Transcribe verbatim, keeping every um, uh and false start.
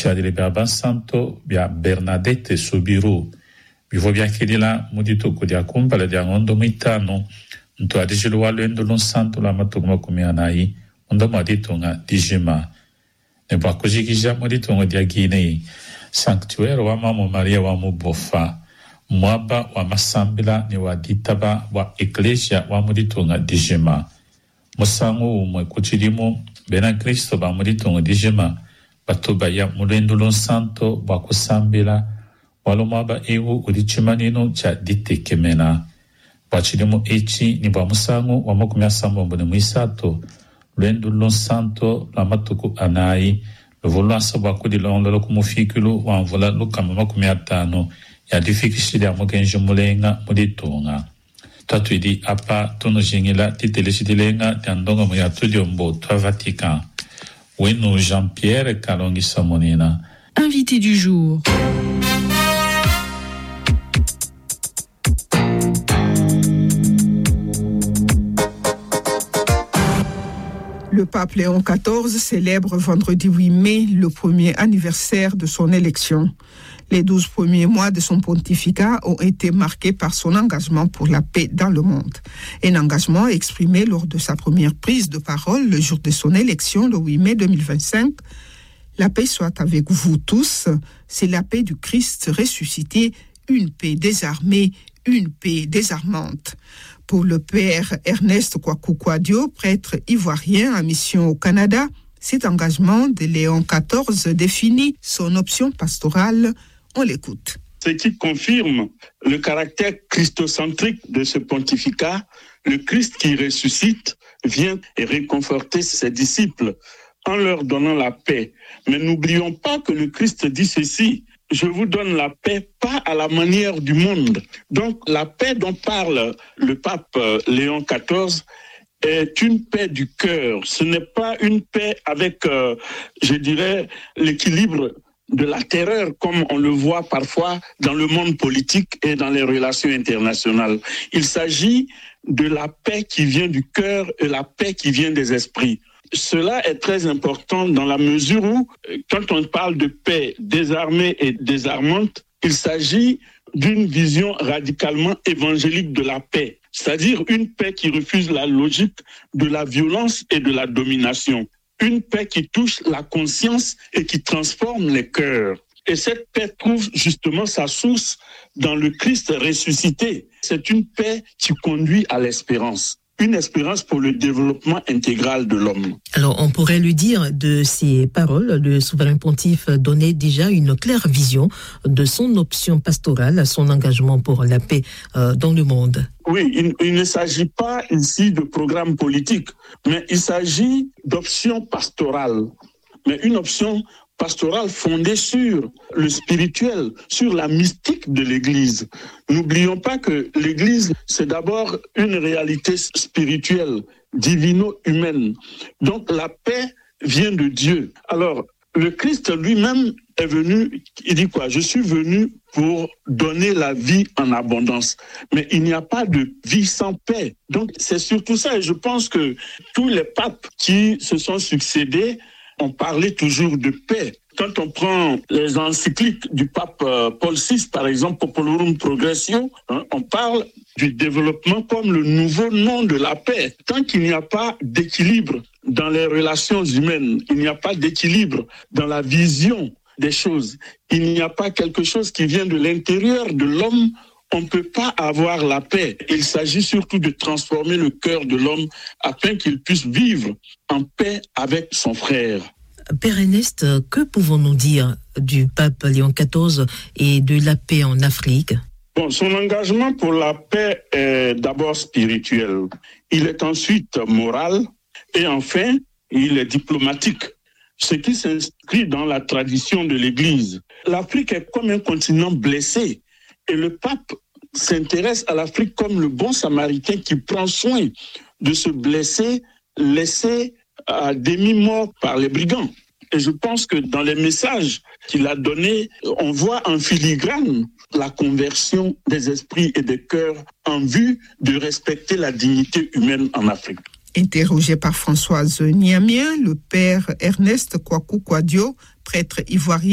Chiadile Baba Santo, via Bernadette Subiru, vivo via Chedila, Mudito Kodia Kumpala di Angondo Mitano, Nto Adijilu Alendo Lon Santo la Matugma Kumianai, Undo Maditunga Dijima. Ne ba così che già Maditunga di Aguinei, Sanctuaire wa Mamu Maria wa Mubofa, Mwaba wa Masambila ni wa Ditaba wa Ecclesia wa Maditunga Dijima. Musangu mwe kuchirimu, Bena Cristo ba Maditunga Dijima. Batoba ya Murendo Lon Santo wa Kusambila, Walomaba Ewu Udichimanino cha Dite Kemena. Wachirimu Echi ni wa Musangu wa Mokumia Sambo Mbune Mwisato, Lendo Lon Santo la Matuku Anai, le volant savoir que de l'on kumufikulu wa vola lukama Mokumia Tano, ya difikishili ya Mokenjo Mulenga Muditunga. Tatu idi apa tono jingila titelesidilenga tiandonga moya tudiombo toi Vatican. Weno Jean-Pierre Kalongi Samonina. Invité du jour. Le pape Léon quatorze célèbre vendredi huit mai le premier anniversaire de son élection. Les douze premiers mois de son pontificat ont été marqués par son engagement pour la paix dans le monde. Un engagement exprimé lors de sa première prise de parole le jour de son élection, le huit mai deux mille vingt-cinq. La paix soit avec vous tous, c'est la paix du Christ ressuscité, une paix désarmée, une paix désarmante. Pour le père Ernest Kwaku Kwadio, prêtre ivoirien en mission au Canada, cet engagement de Léon quatorze définit son option pastorale. On l'écoute. Ce qui confirme le caractère christocentrique de ce pontificat, le Christ qui ressuscite vient et réconforter ses disciples en leur donnant la paix. Mais n'oublions pas que le Christ dit ceci: je vous donne la paix, pas à la manière du monde. Donc la paix dont parle le pape Léon quatorze est une paix du cœur. Ce n'est pas une paix avec, euh, je dirais, l'équilibre de la terreur comme on le voit parfois dans le monde politique et dans les relations internationales. Il s'agit de la paix qui vient du cœur et la paix qui vient des esprits. Cela est très important dans la mesure où, quand on parle de paix désarmée et désarmante, il s'agit d'une vision radicalement évangélique de la paix, c'est-à-dire une paix qui refuse la logique de la violence et de la domination, une paix qui touche la conscience et qui transforme les cœurs. Et cette paix trouve justement sa source dans le Christ ressuscité. C'est une paix qui conduit à l'espérance. Une espérance pour le développement intégral de l'homme. Alors, on pourrait lui dire de ces paroles, le souverain pontife donnait déjà une claire vision de son option pastorale, son engagement pour la paix euh, dans le monde. Oui, il, il ne s'agit pas ici de programme politique, mais il s'agit d'option pastorale. Mais une option pastorale fondée sur le spirituel, sur la mystique de l'Église. N'oublions pas que l'Église, c'est d'abord une réalité spirituelle, divino-humaine. Donc la paix vient de Dieu. Alors, le Christ lui-même est venu, il dit quoi? Je suis venu pour donner la vie en abondance. Mais il n'y a pas de vie sans paix. Donc c'est surtout ça. Et je pense que tous les papes qui se sont succédés on parlait toujours de paix. Quand on prend les encycliques du pape euh, Paul six, par exemple, Populorum Progressio, hein, on parle du développement comme le nouveau nom de la paix. Tant qu'il n'y a pas d'équilibre dans les relations humaines, il n'y a pas d'équilibre dans la vision des choses, il n'y a pas quelque chose qui vient de l'intérieur de l'homme, on ne peut pas avoir la paix. Il s'agit surtout de transformer le cœur de l'homme afin qu'il puisse vivre en paix avec son frère. Père Ernest, que pouvons-nous dire du pape Léon quatorze et de la paix en Afrique? Bon, son engagement pour la paix est d'abord spirituel. Il est ensuite moral et enfin, il est diplomatique. Ce qui s'inscrit dans la tradition de l'Église. L'Afrique est comme un continent blessé et le pape s'intéresse à l'Afrique comme le bon samaritain qui prend soin de ce blessé laissé à demi-mort par les brigands. Et je pense que dans les messages qu'il a donnés, on voit en filigrane la conversion des esprits et des cœurs en vue de respecter la dignité humaine en Afrique. Interrogé par Françoise Niamien, le père Ernest Kwaku Kwadio, prêtre ivoirien,